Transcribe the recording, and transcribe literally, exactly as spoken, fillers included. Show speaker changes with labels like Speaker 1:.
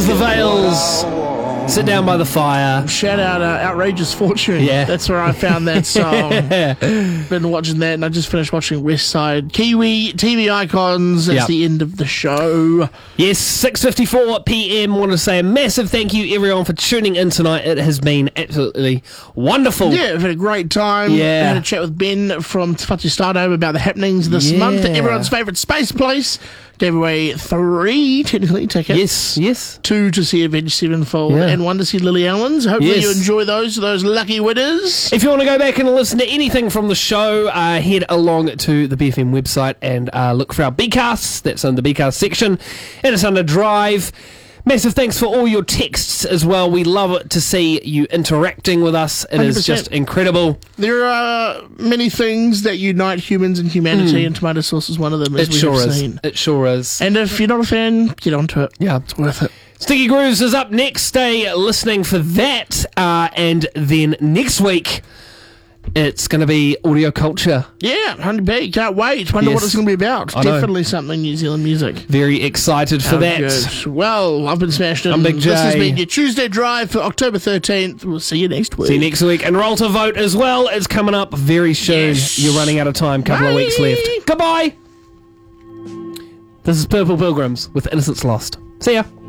Speaker 1: Close the veils. Sit down by the fire.
Speaker 2: Shout out uh, Outrageous Fortune.
Speaker 1: Yeah.
Speaker 2: That's where I found that song. Been watching that, and I just finished watching West Side Kiwi T V Icons. It's
Speaker 1: Yep.
Speaker 2: the end of the show.
Speaker 1: Yes, six fifty-four p.m. Want to say a massive thank you, everyone, for tuning in tonight. It has been absolutely wonderful.
Speaker 2: Yeah, I've had a great time.
Speaker 1: Yeah.
Speaker 2: I had a chat with Ben from Te Whatu Stardome about the happenings this
Speaker 1: Yeah.
Speaker 2: month at everyone's favourite space place. Gave away three, technically, tickets.
Speaker 1: Yes, yes.
Speaker 2: Two to see Avenged Sevenfold
Speaker 1: Yeah.
Speaker 2: and one to see Lily Allen's. Hopefully
Speaker 1: Yes.
Speaker 2: you enjoy those, those lucky winners.
Speaker 1: If you want to go back and listen to anything from the show, uh, head along to the B F M website and uh, look for our B-casts. That's under the B-cast section, and it's under Drive. Massive thanks for all your texts as well. We love it to see you interacting with us. It
Speaker 2: one hundred
Speaker 1: is
Speaker 2: percent.
Speaker 1: just incredible.
Speaker 2: There are many things that unite humans and humanity, and tomato sauce is one of them, as
Speaker 1: It
Speaker 2: we
Speaker 1: sure
Speaker 2: have
Speaker 1: is.
Speaker 2: seen.
Speaker 1: It sure is.
Speaker 2: And if you're not a fan, get onto it.
Speaker 1: Yeah.
Speaker 2: It's worth it.
Speaker 1: Sticky Grooves is up next. Stay listening for that. Uh, and then next week, it's going to be Audio Culture.
Speaker 2: Yeah, one hundred p. Can't wait. Wonder what
Speaker 1: Yes.
Speaker 2: it's going to be about.
Speaker 1: I know.
Speaker 2: Definitely something New Zealand music.
Speaker 1: Very excited for
Speaker 2: Oh,
Speaker 1: that.
Speaker 2: good. Well, I've been smashed in.
Speaker 1: I'm Big
Speaker 2: This has
Speaker 1: J.
Speaker 2: been your Tuesday Drive for October thirteenth. We'll see you next week.
Speaker 1: See you next week. And roll to vote as well. It's coming up very soon.
Speaker 2: Yes.
Speaker 1: You're running out of time. Couple of
Speaker 2: Bye.
Speaker 1: weeks left. Goodbye. This is Purple Pilgrims with Innocence Lost. See ya.